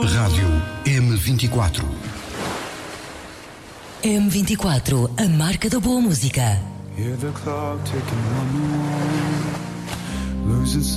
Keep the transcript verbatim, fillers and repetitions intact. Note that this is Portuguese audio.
Rádio M vinte e quatro. M vinte e quatro, a marca da boa música. Hear the clock ticking one more, losing